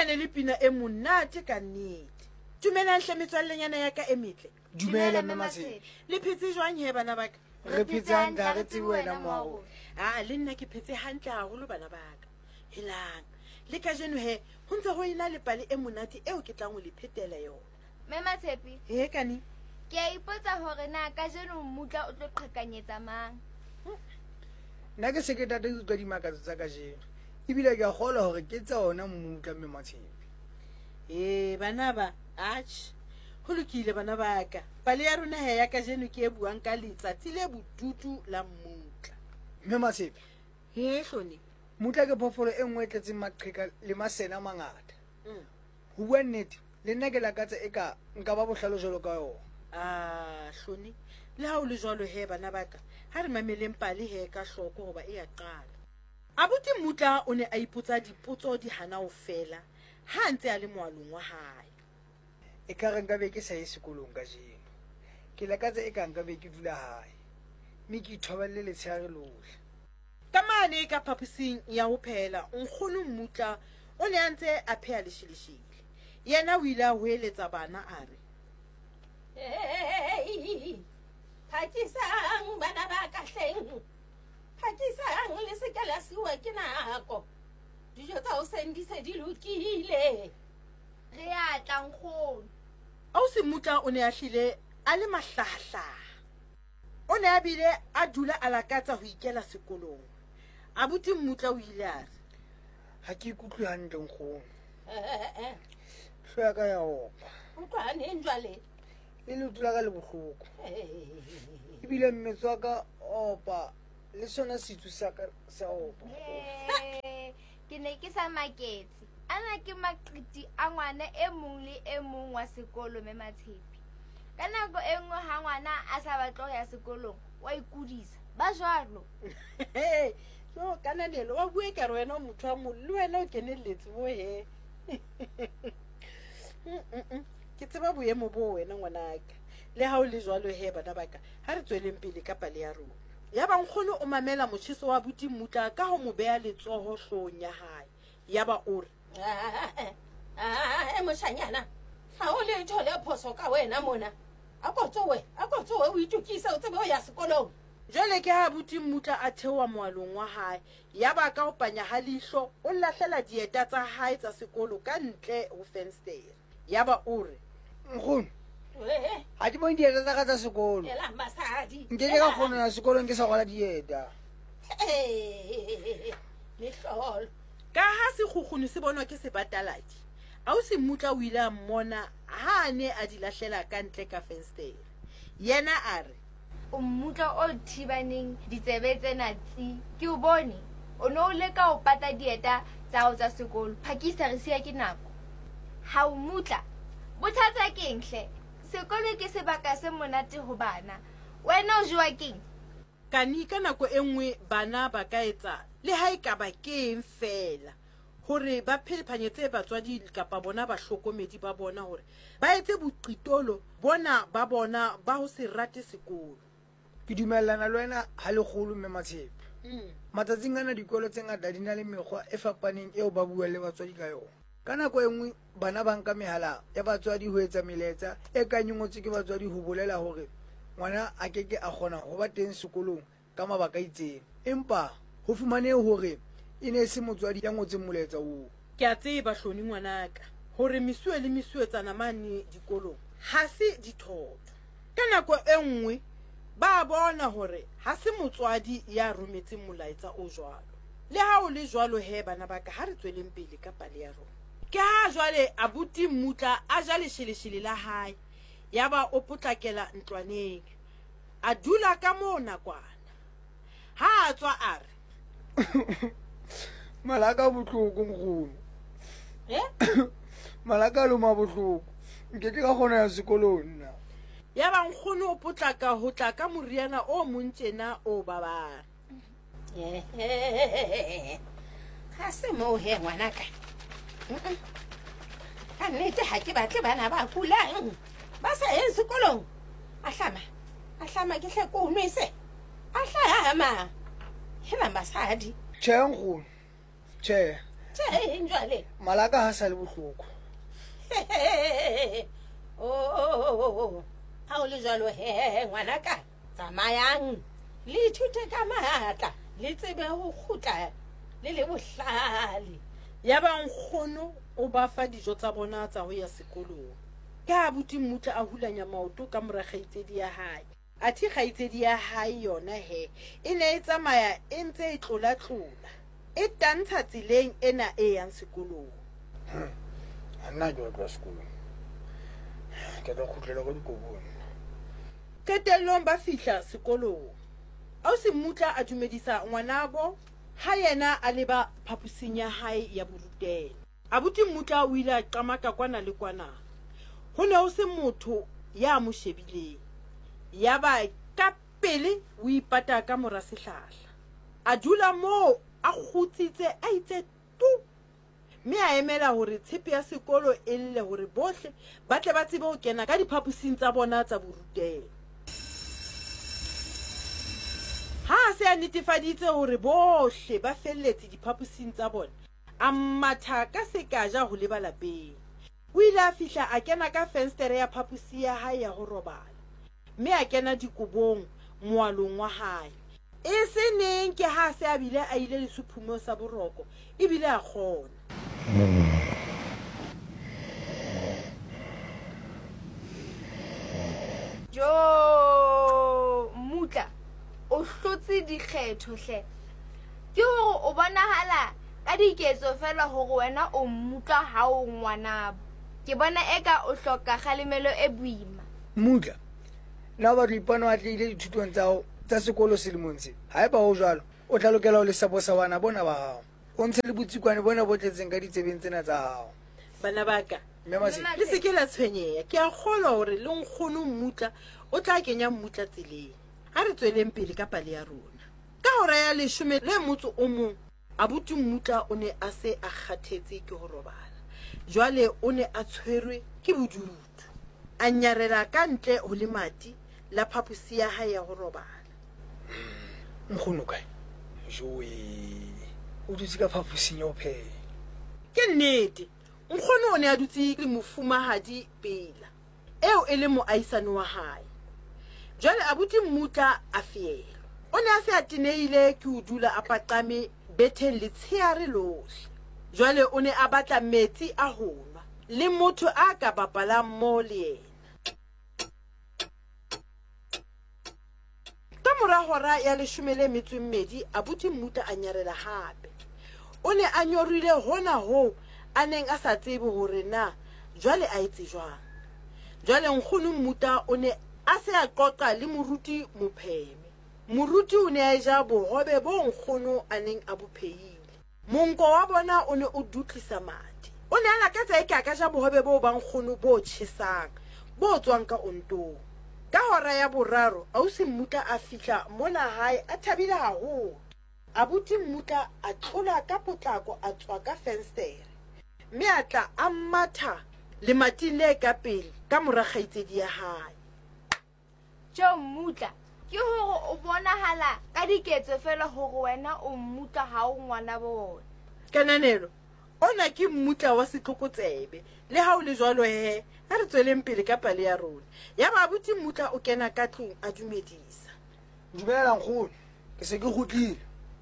mane le pina e monate ka nnete. Dumelang hle metswallenyana ya ka e metle. Dumela mme Matshepe. Le phetse jwang he bana ba ka? Re phetsang ka re tsebe wena moago. Le nna ke phetse hantle haholo bana ba ka. Helang. Le ka jeno he, ho ntse ho ina le pale e monate eo ke tlang ho le phetela yona. Mme Matshepe. He kani. Ke a ipotsa hore na ka jeno mmutla o tlo qhekanyetsa mang? Nna ke se ke tate utlwa dimakatso tsa ka jeno. Ebile ke a kgolwa hore ke tsa ona mmutla mme Matshepe. Bana ba, atjhe. Ho lokile bana ba ka. Pale ya rona he ya ka jeno ke e buang ka letsatsi le bodutu la mmutla. Mme Matshepe. He hlone. Mutla ke phofolo e nngwe e tletseng maqheka le masena a mangata. Ho bua nnete, le nna ke lakatsa eka nka ba bohlalo jwalo ka yona. Hlone. Le ha o le jwalo he bana ba ka, ha re mameleng pale he ka hloko hoba e ya qala. Abuti Mmutla o ne a ipotsa dipotso di hana ho fela ha ntse a le moalong wa hae. E ka re nka be ke sa ye sekolong ka jeno. Ke lakatsa eka nka be ke dula hae. Mme ke ithoballe letshehare lohle. Ka mane ka phaposing ya ho phela, nkgono Mmutla o ne a ntse a pheha lesheleshele. Yena o ile a hoeletsa bana a re, Phakisang bana ba ka hleng. Phakisang le se ka la siwa ke nako. Dijo tsa hoseng di se di lokile. Re a tla nkgono. Ausi Mmutla o ne a hlile a le mahlahla. O ne a bile a dula a lakatsa ho ikela sekolong. Abuti Mmutla o ile a re, Ha ke ikutlwe hantle nkgono. Hlo ya ka ya opa. Utlwane jwale. Le lutula ka le bohloko. Ebile mmetso wa ka opa le sona setsu sa ka sa opa. Ke ne ke sa maketse. Ana ke maqiti a ngwana e mong le e mong wa sekolo mme Matshepe. Ka nako e nngwe ha ngwana a sa batla ho ya sekolong, wa ikudisa. Ba jwalo. So kananelo wa bue ka wena motho wa mo le wena o kenelletse bo he. Ke tseba boemo bo wena ngwanaka. Le ha o le jwalo he bana ba ka, ha re tsweleng pele ka pale ya rona. Ya ba nkgono o mamela motjheso wa Abuti Mmutla ka ho mo beha letsoho hlong ya hae. Ya ba o re, moshanyana. Ha o le thole phoso ka wena mona. A ko tsowe o itukisa o tsebe o ya sekolong. jwale ke ha Abuti Mmutla a theoha moalong wa hae, ya ba ka ho panya ha leihlo o lahlela dieta tsa hae tsa sekolo ka ntle ho fenstere. Ya ba o re, Nkgono. Ha ke bone dieta tsa ka tsa sekolo. Ela masadi. Nke ke ka kgona ya sekolong ke sa rwala dieta. Lehlolo. ka ha sekgukguni se bonwa ke sebataladi, Ausi Mmutla o ile a mmona ha a ne a di lahlela ka ntle ka fenstere. Yena a re, O mmutla o thibaneng ditsebe tsena tsi. Ke o bone. O no leka ho pata dieta tsa ho tsa sekolo. Phakisa re siya ke nako. Ha o mmutla. Bothata ke hle. Sekolo ke sebaka se monate ho bana. Wena o jwa keng? kani ka nako e nngwe bana ba ka etsa le ha ekaba keng fela hore ba phelephanyetse batswadi kapa bona bahlokomedi ba bona hore ba etse boqitolo bona ba bona ba ho se rate sekolo. Ke dumellana le wena ha le kgolo mme Matshepe. Matsatsing ana dikolo tse ngata di na le mekgwa e fapaneng eo ba buang le batswadi ka yona. Ka nako e nngwe bana ba nka mehala ya batswadi ho etsa meletsa e ka nyongotse ke batswadi ho bolela hore ngwana a keke a kgona ho ba teng sekolong ka mabaka a itseng. Empa ho fumanehe hore e ne se motswadi ya ngotseng moletsa oo. Ke a tseba hloni ngwanaka hore mesuwe le mesuwetsana mane dikolong ha se dithoto. Ka nako e nngwe ba bona hore ha se motswadi ya rometseng molaetsa o jwalo. Le ha o le jwalo he bana ba ka, ha re tsweleng pele ka pale ya rona. Ke ha jwale Abuti Mmutla a ja lesheleshele la hae, ya ba o potlakela ntlwaneng, a dula ka moo nakwana. Ha a tswa a re, Malaka bohloko nkgono. Malaka lo ma bohloko. Nke ke ka kgona ya sekolong nna. ya ba nkgono o potlaka ho tla ka moriana o montjena o babang. Ha se mo he ngwanaka. Ka nnete ha ke batle bana ba kulang. Ba sa yen sekolong. Ahlama ke hle ko nwese. Ahlama. Hela basadi. Tjhe nkgono. Tjhe. tjeng jwale malaka ha sa le bohloko. Ha o le jwalo he ngwanaka tsamayang le ithute ka matla le tsebe ho kgutla le le bohlale. Ya ba nkgono o ba fa dijo tsa bona tsa ho ya sekolong. Ka abuti Mmutla a hulanya maoto ka mora kgaitsedi ya hae. Athi kgaitsedi ya hae yona he e ne e tsamaya e ntse e tlola e tantsha tseleng ena e yang sekolong. Nna ke wa sekolong. Ke tla khutlela go dikobong. Qetellong ba fihla sekolong. Ausi Mmutla a dumedisa ngwanabo ha yena a leba phapusing ya hae ya borutelo. Abuti Mmutla o ile a qamaka kwana le kwana. Ho ne o se motho ya mo shebileng. Ya ba ka pele o ipata ka mora sehlahla. A dula mo a kgutsitse a itse tu. Mme a emela hore tshepe ya sekolo e lle hore bohle ba tle ba tsebe ho kena ka diphapusing tsa bona tsa borutelo. Ha se a netefaditse hore bohle ba felletse diphapusing tsa bona, a matha ka se ka ja ho leba lapeng. O ile a fihla a kena ka fenstere ya phapusi ya hae ya ho robala. Mme a kena dikobong moalong wa hae. E se neng ke ha se a bile a ile lesuphumo sa boroko, e bile a kgona. Jo Mmutla o hlotse dikgetho hle. Ke hore o bonahala ka diketso fela hore wena o Mmutla ha o ngwana. Ke bona eka o hloka kgalemelo e boima. Mmutla na ba ripano a tlile dithutong tsa sekolo selemong se. Ha eba ho jwalo o tla lokela ho le sabosa bana bona ba hao. O ntse le butsikwane bona bo tletseng ka ditsebeng tsena tsa hao. Bana baka Mmemase le se ke la tshwenyeha. Ke a kgolwa hore le nkgono Mmutla o tla kenya Mmutla tseleng. Ha re tsweleng pele ka pale ya rona. Ka hora ya 10 le motso o mong, abuti Mmutla o ne a se a kgathetse ke ho robala. Jwale o ne a tshwerwe ke bodutu. A nyarela ka ntle ho le mati la phapusi ya hae ya ho robala. nkgono kae joe o dutse ka phapusing ya ho pheha. Ke nnete nkgono o ne a dutse le mofumahadi pela eo e le moahisane wa hae. Jwale abuti Mmutla a fiela. O ne a se a tenehile ke ho dula a paqame betheng le tsheare lohle. Jwale o ne a batla metsi a ho nwa le motho a ka bapalang mo le yena. Ka mora hora ya 12 abuti Mmutla a nyarela hape. O ne a nyorile hona ho a neng a sa tsebe hore na jwale a etse jwang. Jwale nkgono Mmutla o ne a se a qoqa le moruti mopheme. Moruti o ne a ja bohobe bo nkgono a neng a bophehile. Monko wa bona o ne o dutlisa madi. O ne a lakatsa eka ka ja bohobe bo ba nkgono bo tjhesang bo tswang ka ontong. Ka hora ya boraro ausi Mmutla a fihla mona hae a thabile haholo. Abuti Mmutla a tlola ka potlako a tswa ka fenstere. Mme a tla a matha le matile ka pele ka mora kgaitsedi ya hae. Jo Mmutla ke hore o bonahala ka diketso fela hore wena o Mmutla ha o ngwana bona. Kananelo ona ke Mmutla wa setlokotsebe le ha o le jwalo he ha re tsweleng pele ka pale ya rona. Ya ba abuti Mmutla o kena ka tlung a dumedisa. Dumela nkgono ke se ke kgutlile.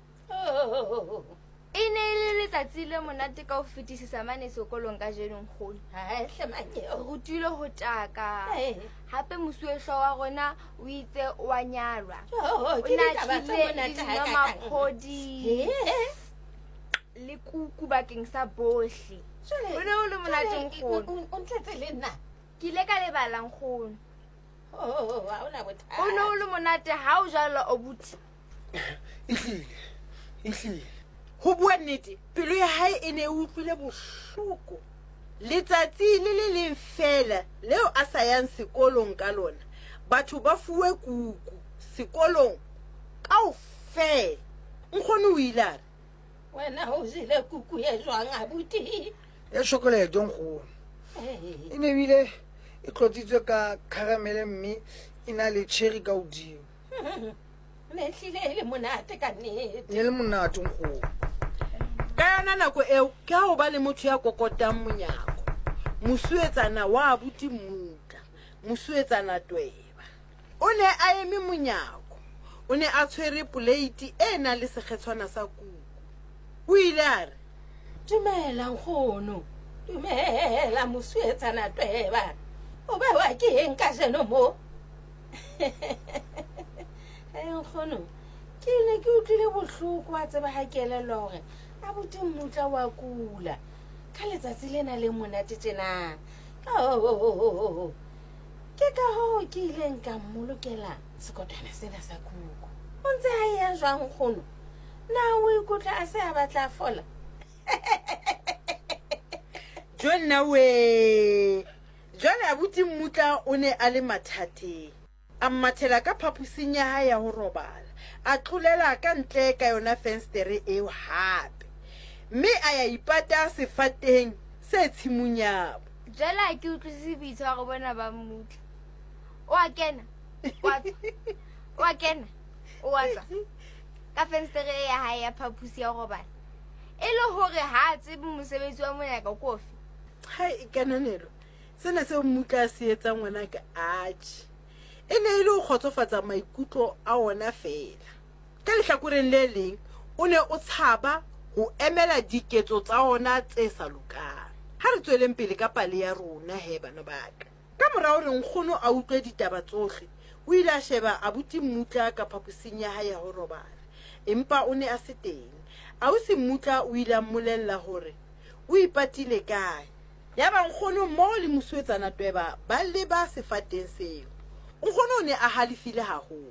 E ne le letsatsi le monate ka ho fetisisa mane sekolong ka jeno nkgono. Ha hle manyeo. Re rutile ho taka. Eh. Hape mosuwehlooho wa rona o itse o a nyalwa. Jo ke di taba tsa monate ha ka maphodi le kuku bakeng sa bohle. O ne o le monate nkgono. O ntletse le nna. Ke ile ka lebala nkgono. Ha ona bothata. O ne o le monate ha o jalo o buti. Ehlile Ho bua nnete pelo ya hae e ne e utlwile bohloko. Letsatsi le le leng fela leo a sa yang sekolong ka lona, batho ba fuwe kuku sekolong kaofela. Nkgono o ile a re, Wena o jile kuku e jwang abuti? ya chocolate nkgono e ne bile e tlotsitswe ka caramel mme e na le cherry ka hodimo. Ne hlile le monate ka nnete. Ne le monate nkgono. ka yona nako eo ke ha o ba le motho ya kokotang monyako mosuetsana wa abuti Mmutla mosuetsana Tweba o ne a eme monyako o ne a tshwere plate e na le sekgetswana sa kuku o ile a re dumela nkgono dumela mosuetsana Tweba o ba wa ke eng ka jeno mo nkgono ke ne ke utlwile bohloko wa tseba ha ke elellwa hore abuti Mmutla wa kula ka letsatsi lena le monate tjena ke ka ho ke ile nka mmolokela sekotwana sena sa kuku o ntse a ya jwang nkgono na o ikutla a se a batla fola Jonna we jwale abuti Mmutla o ne a le mathateng a mmathela ka phapusing ya hae ya ho robala a tlolela ka ntle ka yona fenstere eo hape mme a ya ipata sefateng se tshimonyabo jala ke utlwisise boitshwaro bona ba Mmutla wa kena wa kena wa tswa ka fenstere ya hae ya phaphusi ya ho robala e le hore ha tsebe mosebetsi wa monyaka kofi hai kananelo sena se Mmutla se etsa ngwana ka atjhe e ne ile o khotsofatsa maikutlo a ona fela ka lehlakoreng le leng o ne o tshaba ho emela diketso tsa ona tse sa lokang ha re tsweleng pele ka pale ya rona he bana baka ka morao re nkgono a utlwe ditaba tsohle o ile a sheba abuti Mmutla ka phapusing ya hae ya ho robala empa o ne a se teng ausi Mmutla o ile a mmolella hore o ipatile kae ya ba nkgono mo le mosuetsana Tweba ba le ba sefateng seo nkgono o ne a halefile haholo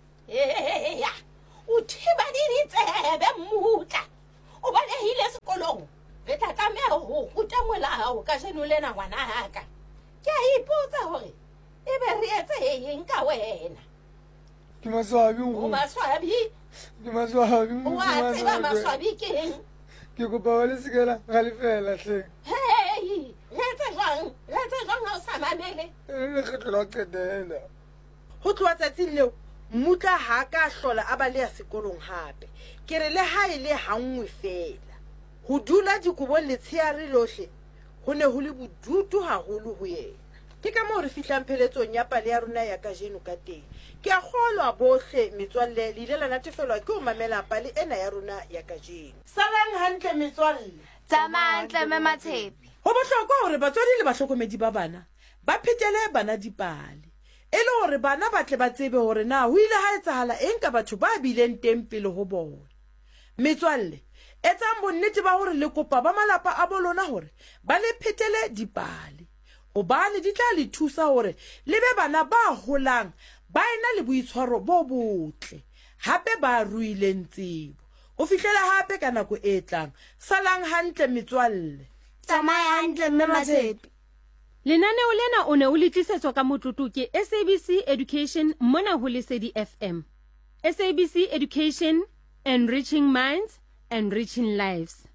ya o thiba ditsebe Mmutla o balehile sekolong re tla tlameha ho ruta molao ka jeno lena ngwana haka ke a ipotsa hore ebe re etse eng ka wena ke maswabi o maswabi ke maswabi wa tseba maswabi ke eng ke kopa wa le sekela ga le fela hle hei re etse jwang ha o sa mamele re kgetlo qetela ho tloa tsatsing leo Mmutla ha ka hlola a ba le ya sekolong hape ke re le ha ile hangwe fela ho dula dikobong le tsheare lohle ho ne ho le bodutu haholo ho yena ke ka moo re fihlang pheletsong ya pale ya rona ya kajeno ka teng ke a kgolwa bohle metswalle le ile la natefelwa ke ho mamela pale ena ya rona ya kajeno salang hantle metswalle tsamantle me Matshepi ho bohlokwa hore batswadi le bahlokomedi ba bana ba phetele bana dipale e le hore bana ba tle ba tsebe hore na ho ile ha etsahala eng ka batho ba bileng teng pele ho bona metswalle etsang bonnete ba hore le kopa ba malapa a bolona hore ba le phetele dipale hobane di tla le thusa hore le be bana ba holang ba ena le boitshwaro bo botle hape ba ruileng tsebo ho fihlela hape ka nako e tlang salang hantle metswalle tsamaya hantle mme Matshepi Lenaneo lena o ne o le tlisetswa ka motlotlo ke SABC Education mona ho Lesedi FM. SABC Education, enriching minds, enriching lives.